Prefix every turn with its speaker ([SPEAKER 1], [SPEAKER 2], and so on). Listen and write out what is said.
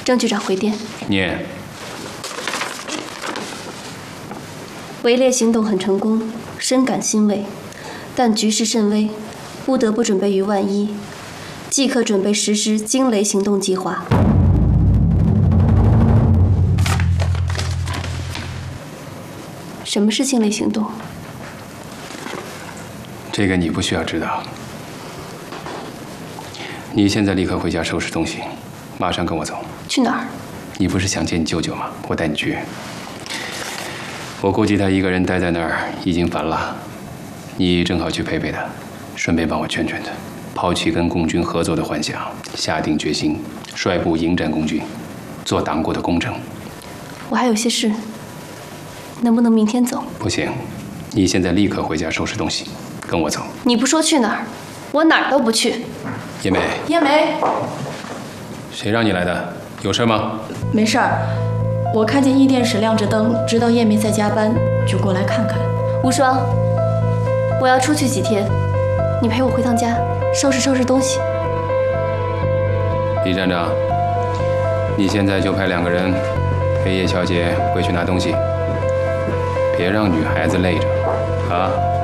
[SPEAKER 1] 郑局长回电。
[SPEAKER 2] 念。
[SPEAKER 1] 围猎行动很成功，深感欣慰，但局势甚危，不得不准备于万一，即刻准备实施惊雷行动计划。什么是惊雷行动？
[SPEAKER 2] 这个你不需要知道。你现在立刻回家收拾东西，马上跟我走。
[SPEAKER 1] 去哪儿？
[SPEAKER 2] 你不是想见你舅舅吗？我带你去。我估计他一个人待在那儿已经烦了，你正好去陪陪他，顺便帮我劝劝他，抛弃跟共军合作的幻想，下定决心率部迎战共军，做党国的功臣。
[SPEAKER 1] 我还有些事，能不能明天走？
[SPEAKER 2] 不行，你现在立刻回家收拾东西，跟我走。
[SPEAKER 1] 你不说去哪儿，我哪儿都不去。
[SPEAKER 2] 叶梅，
[SPEAKER 3] 叶梅，
[SPEAKER 2] 谁让你来的？有事吗？
[SPEAKER 3] 没事儿，我看见驿店时亮着灯，知道叶梅在加班，就过来看看。
[SPEAKER 1] 无双，我要出去几天，你陪我回趟家，收拾收拾东西。
[SPEAKER 2] 李站长，你现在就派2个人陪叶小姐回去拿东西，别让女孩子累着，啊。